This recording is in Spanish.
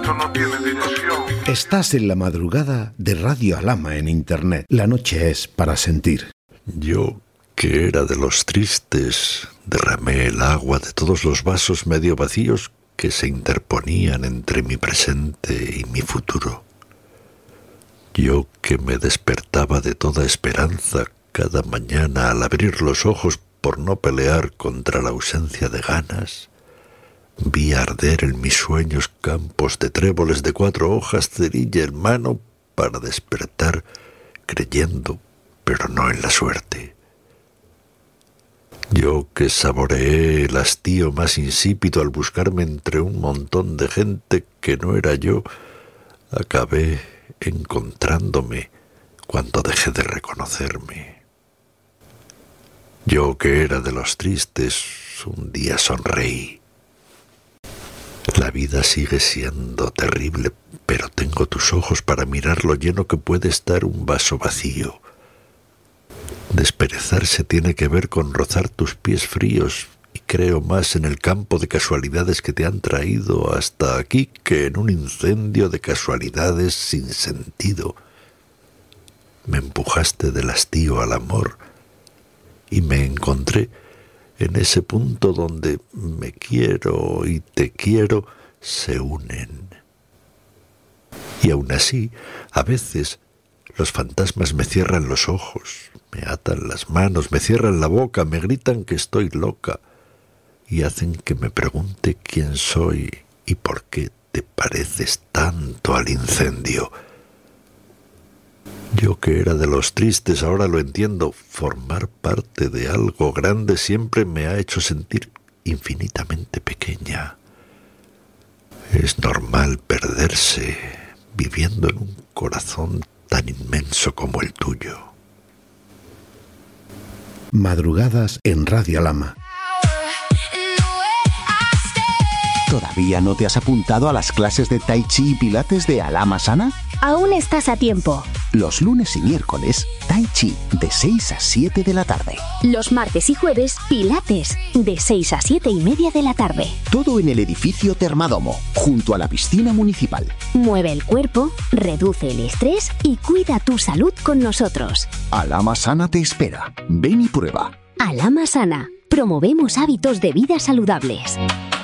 esto no tiene dirección. Estás en la madrugada de Radio Alhama en Internet. La noche es para sentir. Yo, que era de los tristes, derramé el agua de todos los vasos medio vacíos que se interponían entre mi presente y mi futuro. Yo, que me despertaba de toda esperanza cada mañana al abrir los ojos por no pelear contra la ausencia de ganas, vi arder en mis sueños campos de tréboles de 4 hojas, cerilla en mano, para despertar creyendo, pero no en la suerte. Yo, que saboreé el hastío más insípido al buscarme entre un montón de gente que no era yo, acabé encontrándome cuando dejé de reconocerme. Yo, que era de los tristes, un día sonreí. La vida sigue siendo terrible, pero tengo tus ojos para mirar lo lleno que puede estar un vaso vacío. Desperezarse tiene que ver con rozar tus pies fríos, y creo más en el campo de casualidades que te han traído hasta aquí que en un incendio de casualidades sin sentido. Me empujaste del hastío al amor, y me encontré en ese punto donde me quiero y te quiero se unen. Y aún así, a veces, los fantasmas me cierran los ojos, me atan las manos, me cierran la boca, me gritan que estoy loca y hacen que me pregunte quién soy y por qué te pareces tanto al incendio. Yo, que era de los tristes, ahora lo entiendo. Formar parte de algo grande siempre me ha hecho sentir infinitamente pequeña. Es normal perderse viviendo en un corazón tan inmenso como el tuyo. Madrugadas en Radio Alhama. ¿Todavía no te has apuntado a las clases de Tai Chi y Pilates de Alhama Sana? Aún estás a tiempo. Los lunes y miércoles, Tai Chi de 6 a 7 de la tarde. Los martes y jueves, Pilates de 6 a 7 y media de la tarde. Todo en el edificio Termadomo, junto a la piscina municipal. Mueve el cuerpo, reduce el estrés y cuida tu salud con nosotros. Alhama Sana te espera. Ven y prueba. Alhama Sana. Promovemos hábitos de vida saludables.